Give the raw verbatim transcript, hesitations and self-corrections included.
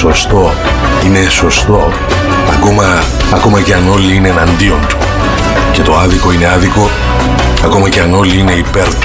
σωστό είναι σωστό, ακόμα, ακόμα και αν όλοι είναι εναντίον του. Και το άδικο είναι άδικο, ακόμα και αν όλοι είναι υπέρ του.